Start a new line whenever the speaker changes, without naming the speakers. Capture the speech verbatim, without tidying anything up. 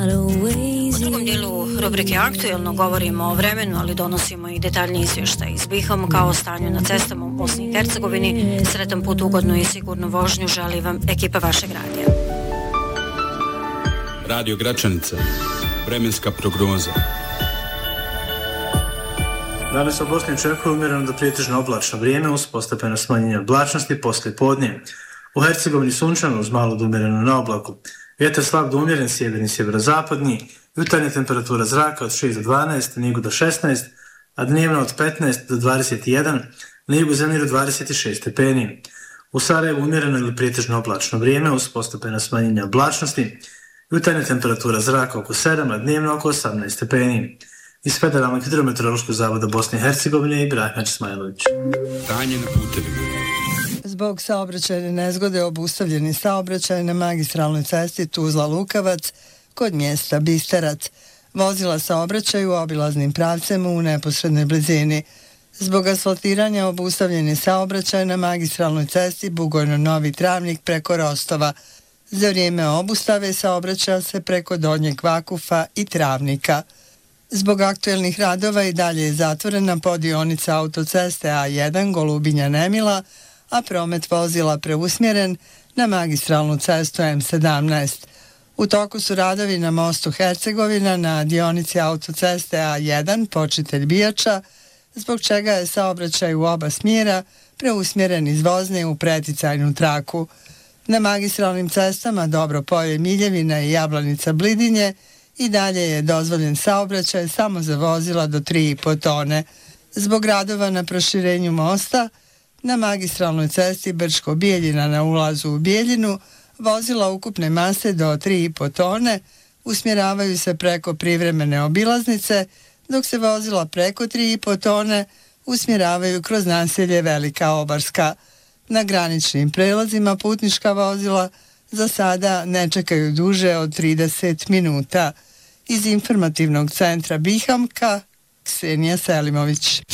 U drugom dijelu rubrike Aktuelno govorimo o vremenu, ali donosimo i detaljni izvještaj iz Bihom kao o stanju na cestama u Bosni i Hercegovini. Sretan put, ugodnu i sigurnu vožnju želi vam ekipa vašeg radija.
Radio Gračanica, vremenska prognoza.
Danas u Bosni očekuje umjereno do prijetežno oblačno vrijeme uz postepeno smanjenje oblačnosti poslije podne. U Hercegovini sunčano uz malo do umjereno na oblaku. Vjetar slab do umjeren, sjeverni sjeverozapadni, jutarnja temperatura zraka od šest do dvanaest, na jugu do šesnaest, a dnevno od petnaest do dvadeset jedan, na jugu zemlje do dvadeset šest stepeni. U Sarajevu umjereno ili prijetežno oblačno vrijeme uz postepeno smanjenje oblačnosti, jutarnja temperatura zraka oko sedam, a dnevno oko osamnaest stepeni. Iz Federalnog hidrometeorološkog zavoda Bosne i Hercegovine i Ibrahim Ismailović.
Stanje na putevima.
Zbog saobraćajne nezgode obustavljeni saobraćaj na magistralnoj cesti Tuzla-Lukavac kod mjesta Bisterac. Vozila saobraćaju obilaznim pravcem u neposrednoj blizini. Zbog asfaltiranja obustavljeni saobraćaj na magistralnoj cesti Bugojno-Novi Travnik preko Rostova. Za vrijeme obustave saobraća se preko Donjeg Vakufa i Travnika. Zbog aktuelnih radova i dalje je zatvorena podionica autoceste A jedan Golubinja-Nemila, a promet vozila preusmjeren na magistralnu cestu M sedamnaest. U toku su radovi na mostu Hercegovina na dionici autoceste A jedan Počitelj Bijača, zbog čega je saobraćaj u oba smjera preusmjeren iz vozne u preticajnu traku. Na magistralnim cestama Dobropolje Miljevina i Jablanica Blidinje i dalje je dozvoljen saobraćaj samo za vozila do tri i po tone. Zbog radova na proširenju mosta, na magistralnoj cesti Brčko-Bijeljina na ulazu u Bijeljinu, vozila ukupne mase do tri i po tone usmjeravaju se preko privremene obilaznice, dok se vozila preko tri i po tone usmjeravaju kroz naselje Velika Obarska. Na graničnim prelazima putnička vozila za sada ne čekaju duže od trideset minuta. Iz informativnog centra Bihamka, Ksenija Selimović.